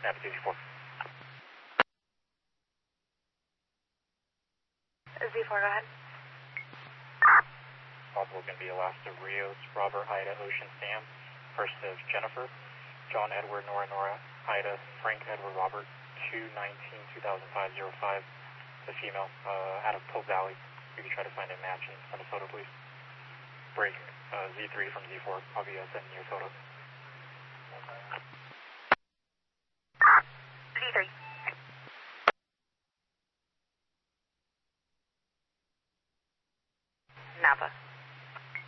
Snap Z4. Z4, go ahead. Possible going to be Alaska Rios, Robert, Ida, Ocean, Sam. First is Jennifer, John, Edward, Nora, Nora, Ida, Frank, Edward, Robert, 219-2005-05. The female, out of Pope Valley. You can try to find a match and send a photo, please. Break Z3 from Z4. I'll be sending you a photo.